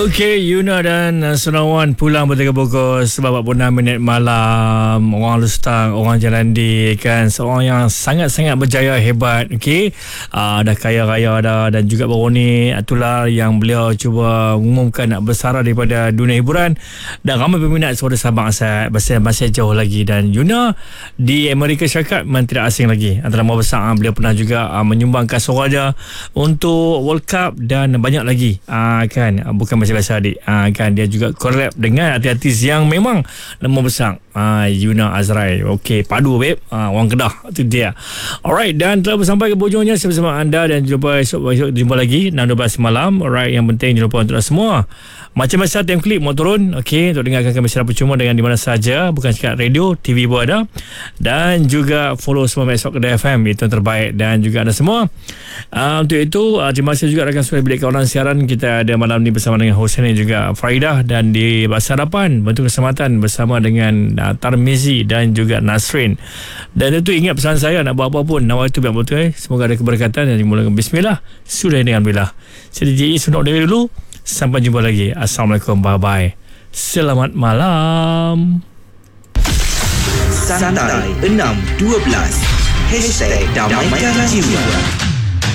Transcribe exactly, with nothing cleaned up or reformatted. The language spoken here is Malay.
Okey, Yuna dan uh, Senawan pulang bertiga pukul sebab empat puluh enam minit malam. Orang Lustang, orang Jalandi kan, seorang yang sangat-sangat berjaya, hebat. Okey, uh, dah kaya raya dah, dan juga baru ni itulah yang beliau cuba mengumumkan nak bersara daripada dunia hiburan, dan ramai peminat suara Sabang Asad masih, masih jauh lagi. Dan Yuna di Amerika Syarikat memang tidak asing lagi, antara nama besar. Uh, beliau pernah juga uh, menyumbangkan suaranya untuk World Cup dan banyak lagi, uh, kan, uh, bukan biasa-biasa adik, ha, kan, dia juga collab dengan artis-artis yang memang nama besar. ha, Yuna Azrai. Okey, padu babe, ha, orang Kedah, itu dia. Alright, dan telah sampai ke hujungnya bersama anda, dan jumpa esok, esok jumpa lagi enam dua belas malam. Alright, yang penting jangan lupa untuk semua macam biasa time klik mau turun, okey, untuk dengarkan kami secara percuma dengan di mana saja, bukan sekat radio, T V pun ada, dan juga follow semua esok Kedah F M, itu yang terbaik. Dan juga anda semua, uh, untuk itu uh, terima kasih juga rakan suara bilik kawanan siaran. Kita ada malam ni bersama dengan Hussein dan juga Faridah, dan di masa hadapan bentuk kesempatan bersama dengan uh, Tarmizi dan juga Nasrin. Dan itu ingat pesan saya, nak buat apa pun nawai itu biar betul, eh. Semoga ada keberkatan, dan dimulakan bismillah, sudah dengan billah. Saya D J Sunok dari dulu. Sampai jumpa lagi. Assalamualaikum, bye bye, selamat malam. Santai enam dua belas Hashtag Damaikan Jiwa.